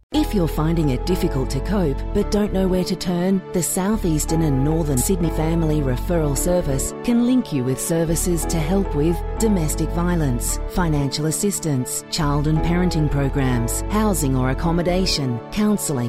If you're finding it difficult to cope but don't know where to turn, the South Eastern and Northern Sydney Family Referral Service can link you with services to help with domestic violence, financial assistance, child and parenting programs, housing or accommodation, counselling,